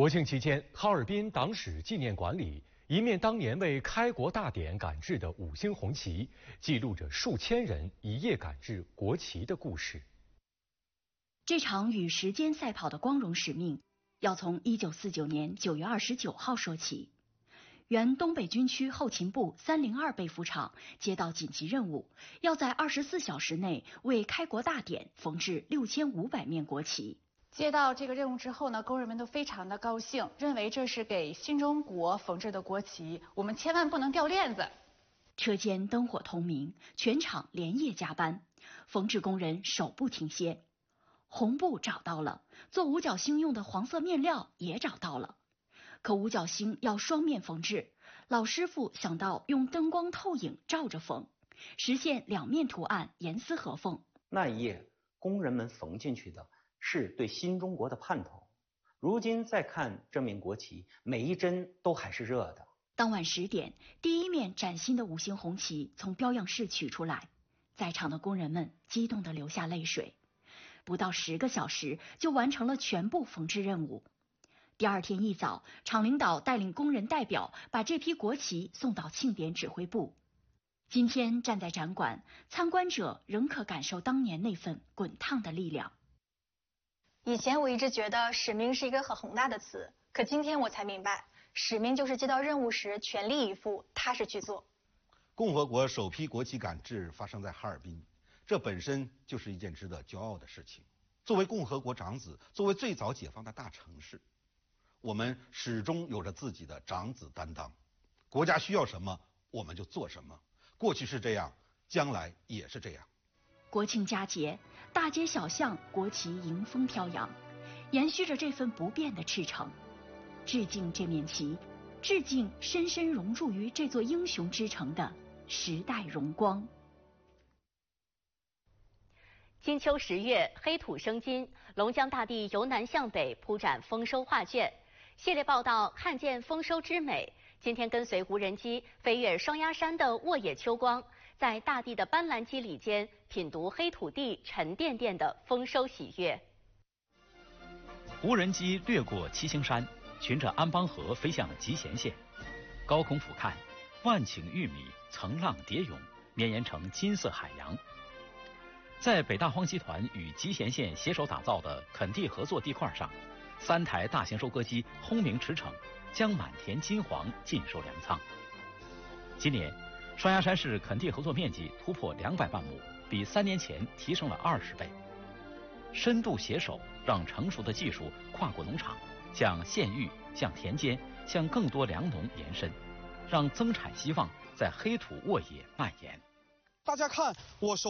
国庆期间，哈尔滨党史纪念馆里，一面当年为开国大典赶制的5星红旗，记录着数千人一夜赶制国旗的故事。 这场与时间赛跑的光荣使命，要从1949年9月29号说起。原东北军区后勤部302被服厂接到紧急任务，要在24小时内为开国大典缝制6500面国旗。 接到这个任务之后呢，工人们都非常的高兴，认为这是给新中国缝制的国旗，我们千万不能掉链子。 车间灯火通明，全厂连夜加班，缝制工人手不停歇。红布找到了，做五角星用的黄色面料也找到了。可五角星要双面缝制，老师傅想到用灯光透影照着缝，实现2面图案严丝合缝。 那一夜，工人们缝进去的是对新中国的盼头。如今再看这面国旗，每一针都还是热的。 当晚10点，第一面崭新的5星红旗从标样室取出来，在场的工人们激动地流下泪水。不到10个小时就完成了全部缝制任务。第二天一早，厂领导带领工人代表把这批国旗送到庆典指挥部。今天站在展馆，参观者仍可感受当年那份滚烫的力量。 以前我一直觉得使命是一个很宏大的词，可今天我才明白，使命就是接到任务时全力以赴，踏实去做。 共和国首批国旗赶制发生在哈尔滨，这本身就是一件值得骄傲的事情。作为共和国长子，作为最早解放的大城市，我们始终有着自己的长子担当。国家需要什么，我们就做什么。过去是这样，将来也是这样。 国庆佳节，大街小巷国旗迎风飘扬，延续着这份不变的赤诚。致敬这面旗，致敬深深融入于这座英雄之城的时代荣光。 金秋10月，黑土生金，龙江大地由南向北铺展丰收画卷。系列报道看见丰收之美。今天跟随无人机飞越双鸭山的沃野秋光，在大地的斑斓肌理间品读黑土地沉甸甸的丰收喜悦。 无人机掠过七星山，循着安邦河飞向集贤县。高空俯瞰，万顷玉米层浪叠涌，绵延成金色海洋。在北大荒集团与集贤县携手打造的垦地合作地块上，3台大型收割机轰鸣驰骋，将满田金黄尽收粮仓。今年，双鸭山市垦地合作面积突破200万亩，比3年前提升了20倍。深度携手，让成熟的技术跨过农场，向县域、向田间、向更多粮农延伸，让增产希望在黑土沃野蔓延。 大家看，我手